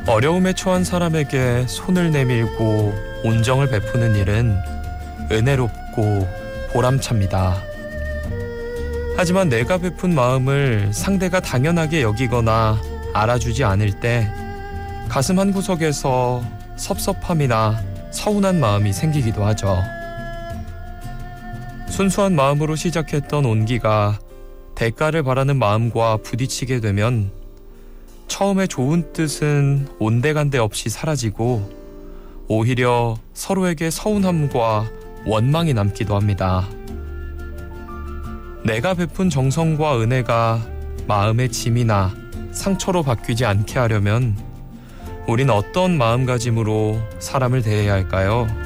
어려움에 처한 사람에게 손을 내밀고 온정을 베푸는 일은 은혜롭고 보람찹니다. 하지만 내가 베푼 마음을 상대가 당연하게 여기거나 알아주지 않을 때 가슴 한구석에서 섭섭함이나 서운한 마음이 생기기도 하죠. 순수한 마음으로 시작했던 온기가 대가를 바라는 마음과 부딪히게 되면 처음에 좋은 뜻은 온데간데 없이 사라지고 오히려 서로에게 서운함과 원망이 남기도 합니다. 내가 베푼 정성과 은혜가 마음의 짐이나 상처로 바뀌지 않게 하려면 우린 어떤 마음가짐으로 사람을 대해야 할까요?